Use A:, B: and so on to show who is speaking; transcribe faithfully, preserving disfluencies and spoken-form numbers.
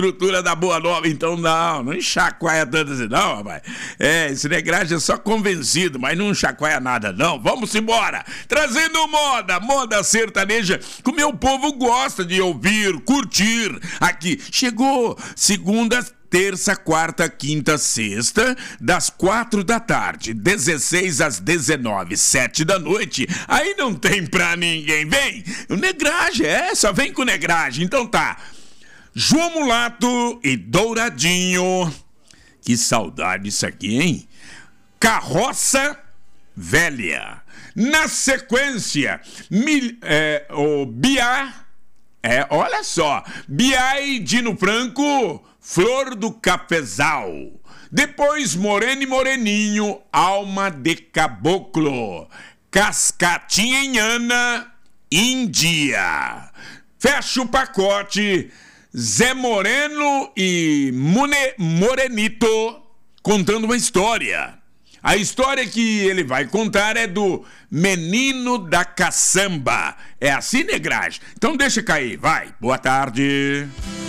A: estrutura da Boa Nova, então não, não chacoalha tanto assim, não, rapaz. É, esse Negragem é só convencido, mas não chacoalha nada, não. Vamos embora, trazendo moda, moda sertaneja, que o meu povo gosta de ouvir, curtir. Aqui, chegou segunda, terça, quarta, quinta, sexta, das quatro da tarde, dezesseis às dezenove, sete da noite. Aí não tem pra ninguém. Vem, o Negragem, é, só vem com Negragem. Então tá, João Mulato e Douradinho. Que saudade isso aqui, hein? Carroça Velha. Na sequência, mil, é, o Biá, é, olha só, Biá e Dino Franco, Flor do Cafezal. Depois, Moreno e Moreninho, Alma de Caboclo. Cascatinha, Índia. Fecha o pacote, Zé Moreno e Mune, Morenito contando uma história. A história que ele vai contar é do Menino da Caçamba. É assim, Negragem? Então deixa cair, vai. Boa tarde.